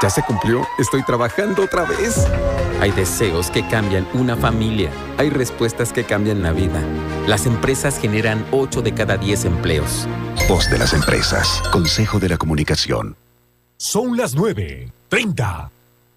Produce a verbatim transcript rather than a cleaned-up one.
¿Ya se cumplió? Estoy trabajando otra vez. Hay deseos que cambian una familia. Hay respuestas que cambian la vida. Las empresas generan ocho de cada diez empleos. Voz de las empresas. Consejo de la Comunicación. Son las nueve treinta.